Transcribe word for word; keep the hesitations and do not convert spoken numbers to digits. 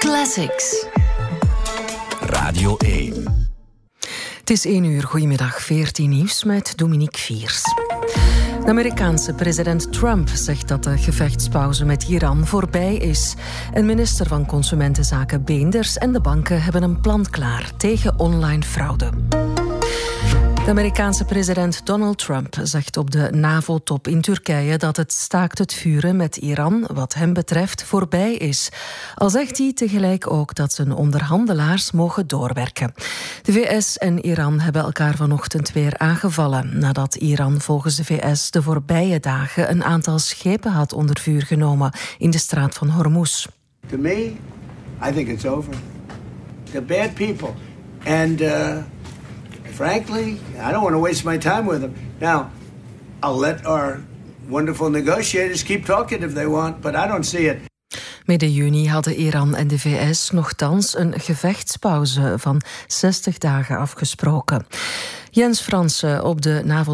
Classics. Radio één. Het is één uur, goedemiddag, veertien nieuws met Dominique Viers. De Amerikaanse president Trump zegt dat de gevechtspauze met Iran voorbij is. En minister van Consumentenzaken Beenders en de banken hebben een plan klaar tegen online fraude. De Amerikaanse president Donald Trump zegt op de NAVO-top in Turkije dat het staakt het vuren met Iran, wat hem betreft, voorbij is. Al zegt hij tegelijk ook dat zijn onderhandelaars mogen doorwerken. De V S en Iran hebben elkaar vanochtend weer aangevallen, nadat Iran volgens de V S de voorbije dagen een aantal schepen had onder vuur genomen in de straat van Hormuz. To me, I think it's over. They're bad people. And uh, frankly, I don't want to waste my time with them. Now, I'll let our wonderful negotiators keep talking if they want, but I don't see it. Midden juni hadden Iran en de V S nochtans een gevechtspauze van zestig dagen afgesproken. Jens Fransen op de NAVO